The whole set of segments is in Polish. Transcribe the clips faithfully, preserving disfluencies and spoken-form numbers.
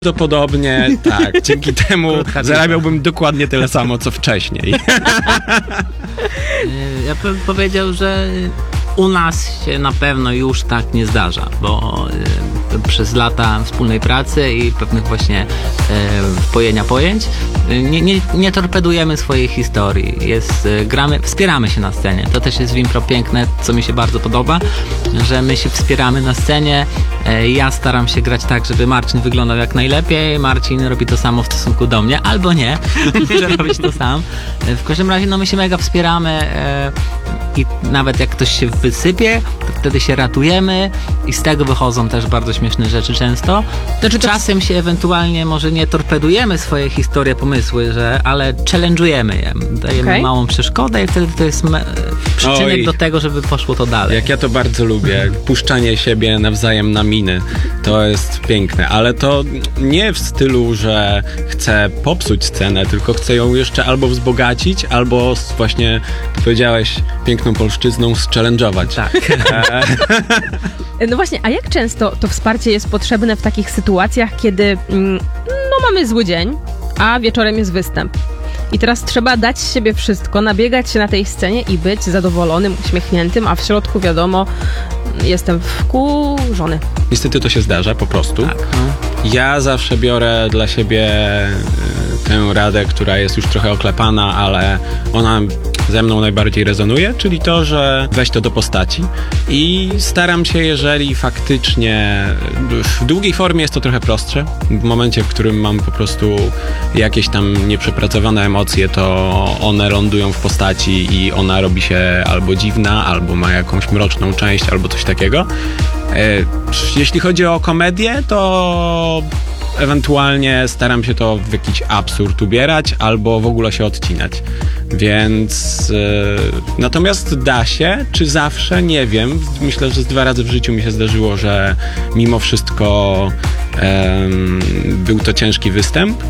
Prawdopodobnie tak, dzięki temu zarabiałbym dokładnie tyle samo, co wcześniej. Ja bym powiedział, że u nas się na pewno już tak nie zdarza, bo y, przez lata wspólnej pracy i pewnych właśnie y, wpojenia pojęć y, nie, nie, nie torpedujemy swojej historii. Jest, y, gramy, wspieramy się na scenie. To też jest w impro piękne, co mi się bardzo podoba, że my się wspieramy na scenie. Y, ja staram się grać tak, żeby Marcin wyglądał jak najlepiej, Marcin robi to samo w stosunku do mnie, albo nie, może robić to sam. Y, w każdym razie no, my się mega wspieramy y, i nawet jak ktoś się wysypie, to wtedy się ratujemy i z tego wychodzą też bardzo śmieszne rzeczy często. Znaczy, to... Czasem się ewentualnie może nie torpedujemy swoje historie, pomysły, że, ale challenge'ujemy je. Dajemy okay. małą przeszkodę i wtedy to jest me- przyczynek Oj. do tego, żeby poszło to dalej. Jak ja to bardzo lubię. Puszczanie siebie nawzajem na miny. To jest piękne, ale to nie w stylu, że chcę popsuć scenę, tylko chcę ją jeszcze albo wzbogacić, albo właśnie, ty powiedziałeś piękną polszczyzną, zchallenge'ować. Tak. No właśnie, a jak często to wsparcie jest potrzebne w takich sytuacjach, kiedy no mamy zły dzień, a wieczorem jest występ? I teraz trzeba dać z siebie wszystko, nabiegać się na tej scenie i być zadowolonym, uśmiechniętym, a w środku wiadomo, jestem wkurzony. Niestety to się zdarza po prostu. Tak, no. Ja zawsze biorę dla siebie tę radę, która jest już trochę oklepana, ale ona ze mną najbardziej rezonuje, czyli to, że weź to do postaci i staram się, jeżeli faktycznie w długiej formie jest to trochę prostsze, w momencie, w którym mam po prostu jakieś tam nieprzepracowane emocje, to one lądują w postaci i ona robi się albo dziwna, albo ma jakąś mroczną część, albo coś takiego. Jeśli chodzi o komedię, to ewentualnie staram się to w jakiś absurd ubierać, albo w ogóle się odcinać. Więc yy, natomiast da się, czy zawsze, nie wiem. Myślę, że z dwa razy w życiu mi się zdarzyło, że mimo wszystko yy, był to ciężki występ,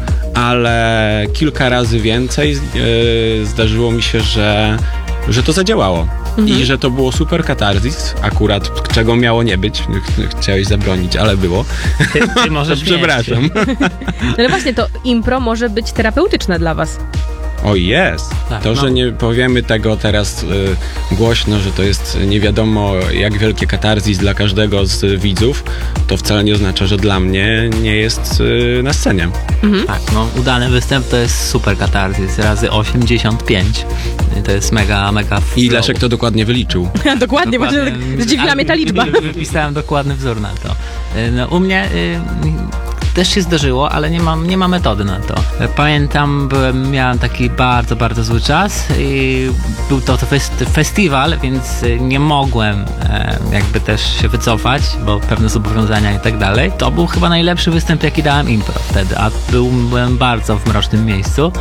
ale kilka razy więcej yy, zdarzyło mi się, że, że to zadziałało. Mhm. I że to było super katarzis, akurat czego miało nie być. Chciałeś zabronić, ale było. Ty, ty możesz Przepraszam. No ale właśnie to impro może być terapeutyczne dla was. O jest! Tak, to, no. że nie powiemy tego teraz y, głośno, że to jest nie wiadomo jak wielkie katarzis dla każdego z widzów, to wcale nie oznacza, że dla mnie nie jest y, na scenie. Mhm. Tak, no udany występ to jest super katarzis, razy osiemdziesiąt pięć. To jest mega, mega flow. I Leszek to dokładnie wyliczył. dokładnie, bo tak zdziwiła mnie ta liczba. Wypisałem dokładny wzór na to. No, u mnie... Y, też się zdarzyło, ale nie mam, nie ma metody na to. Pamiętam, byłem, miałem taki bardzo, bardzo zły czas i był to, to fest, festiwal, więc nie mogłem e, jakby też się wycofać, bo pewne zobowiązania i tak dalej. To był chyba najlepszy występ, jaki dałem impro wtedy, a był, byłem bardzo w mrocznym miejscu.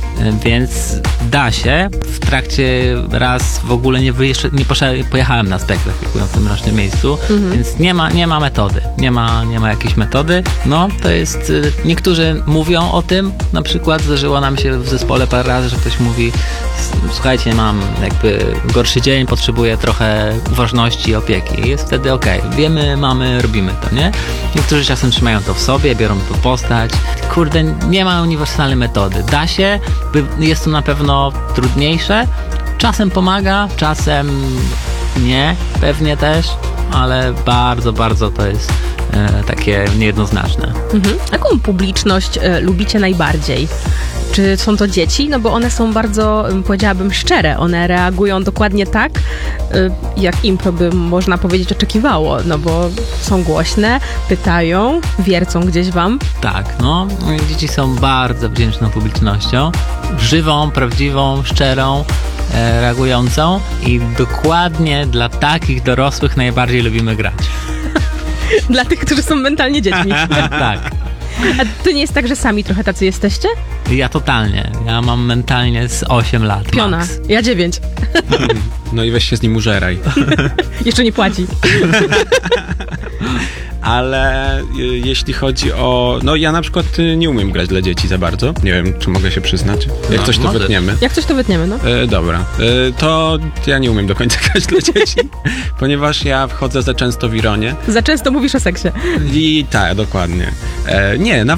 Więc da się. W trakcie raz w ogóle nie, wyjeżdż- nie poszedłem, pojechałem na spektakl, jak byłem w tym mrocznym miejscu, mhm. więc nie ma, nie ma metody. Nie ma, nie ma jakiejś metody. No, to jest... Niektórzy mówią o tym, na przykład zdarzyło nam się w zespole parę razy, że ktoś mówi: słuchajcie, mam jakby gorszy dzień, potrzebuję trochę uważności i opieki. I jest wtedy okej. Okay. Wiemy, mamy, robimy to, nie? Niektórzy czasem trzymają to w sobie, biorą to w postać. Kurde, nie ma uniwersalnej metody. Da się, jest to na pewno trudniejsze. Czasem pomaga, czasem nie, pewnie też, ale bardzo, bardzo to jest e, takie niejednoznaczne. Mhm. Jaką publiczność e, lubicie najbardziej? Czy są to dzieci? No bo one są bardzo, powiedziałabym, szczere. One reagują dokładnie tak, jak impro by, można powiedzieć, oczekiwało. No bo są głośne, pytają, wiercą gdzieś wam. Tak, no. Dzieci są bardzo wdzięczną publicznością. Żywą, prawdziwą, szczerą, e, reagującą. I dokładnie dla takich dorosłych najbardziej lubimy grać. Dla tych, którzy są mentalnie dziećmi. Tak. A to nie jest tak, że sami trochę tacy jesteście? Ja totalnie. Ja mam mentalnie z osiem lat. Piona. Max. Ja dziewięć. No i weź się z nim użeraj. Jeszcze nie płaci. Ale y, jeśli chodzi o... No ja na przykład y, nie umiem grać dla dzieci za bardzo. Nie wiem, czy mogę się przyznać. Jak no, coś to możesz. wytniemy. Jak coś to wytniemy, no. E, dobra. E, to ja nie umiem do końca grać dla dzieci, ponieważ ja wchodzę za często w ironię. Za często mówisz o seksie. I tak, dokładnie. E, nie, na